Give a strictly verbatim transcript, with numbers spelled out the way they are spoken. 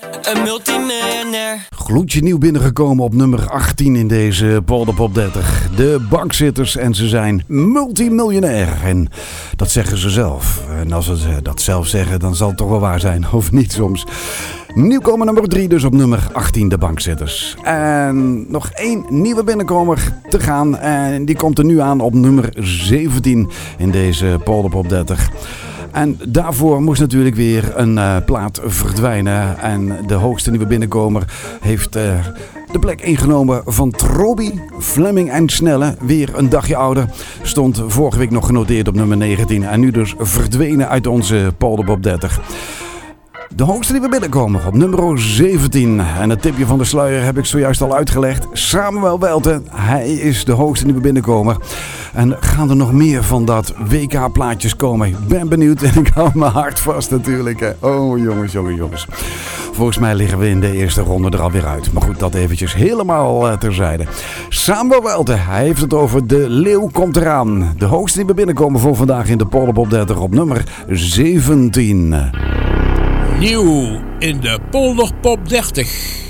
een multimiljonair. Gloedje nieuw binnengekomen op nummer achttien in deze Polderpop dertig. De Bankzitters en ze zijn multimiljonair. En dat zeggen ze zelf. En als ze dat zelf zeggen, dan zal het toch wel waar zijn. Of niet soms. Nieuwkomer nummer drie dus op nummer achttien, de Bankzitters. En nog één nieuwe binnenkomer te gaan. En die komt er nu aan op nummer zeventien in deze Polderpop dertig. En daarvoor moest natuurlijk weer een uh, plaat verdwijnen. En de hoogste nieuwe binnenkomer heeft uh, de plek ingenomen van Trobi, Fleming en Snelle. Weer een dagje ouder. Stond vorige week nog genoteerd op nummer negentien. En nu dus verdwenen uit onze Polderpop dertig. De hoogste die we binnenkomen op nummer zeventien. En het tipje van de sluier heb ik zojuist al uitgelegd. Samuel Welten, hij is de hoogste nieuwe binnenkomer. En gaan er nog meer van dat W K-plaatjes komen? Ik ben benieuwd en ik hou mijn hart vast natuurlijk. Hè. Oh jongens, jongens, jongens. Volgens mij liggen we in de eerste ronde er alweer uit. Maar goed, dat eventjes helemaal uh, terzijde. Samuel Welten, hij heeft het over De Leeuw komt eraan. De hoogste die we binnenkomen voor vandaag in de Polderpop dertig op nummer zeventien. Nieuw in de Polderpop dertig.